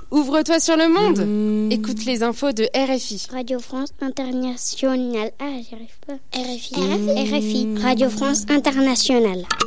Ouvre-toi sur le monde. Écoute les infos de RFI. Radio France Internationale. Ah, j'y arrive pas. RFI. Radio France Internationale.